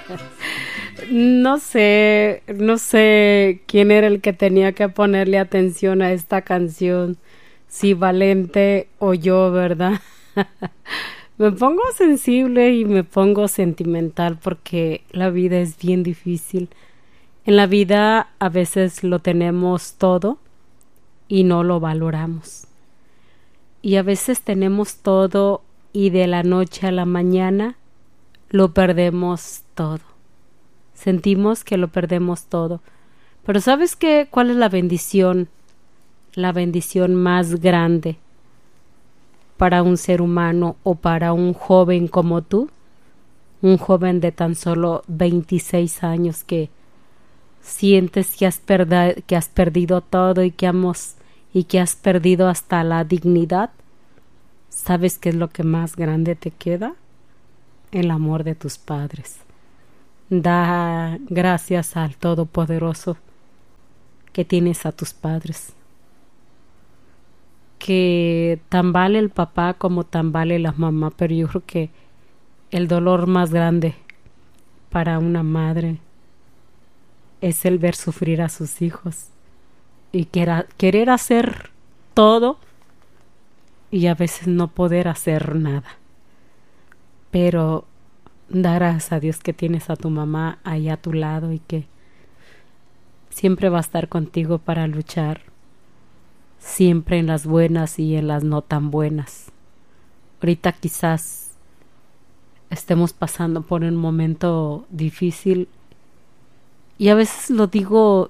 No sé quién era el que tenía que ponerle atención a esta canción, si Valente o yo, ¿verdad? Me pongo sensible y me pongo sentimental porque la vida es bien difícil. En la vida a veces lo tenemos todo y no lo valoramos. Y a veces tenemos todo y de la noche a la mañana lo perdemos todo. Sentimos que lo perdemos todo. Pero ¿sabes qué? ¿Cuál es la bendición? La bendición más grande para un ser humano o para un joven como tú, un joven de tan solo 26 años que sientes que has perdido todo y que has perdido hasta la dignidad. ¿Sabes qué es lo que más grande te queda? El amor de tus padres. Da gracias al Todopoderoso que tienes a tus padres. Que tan vale el papá como tan vale la mamá, pero yo creo que el dolor más grande para una madre es el ver sufrir a sus hijos y querer hacer todo y a veces no poder hacer nada. Pero darás a Dios que tienes a tu mamá ahí a tu lado y que siempre va a estar contigo para luchar, siempre en las buenas y en las no tan buenas. Ahorita quizás estemos pasando por un momento difícil y a veces lo digo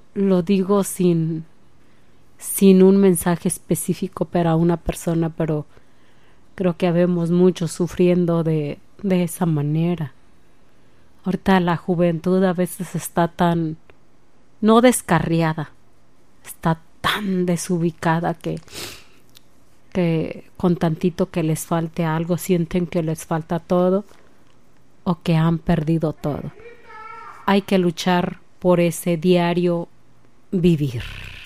sin un mensaje específico para una persona, pero creo que habemos muchos sufriendo de esa manera. Ahorita la juventud a veces está tan, no descarriada, está tan desubicada que con tantito que les falte algo sienten que les falta todo o que han perdido todo. Hay que luchar por ese diario vivir.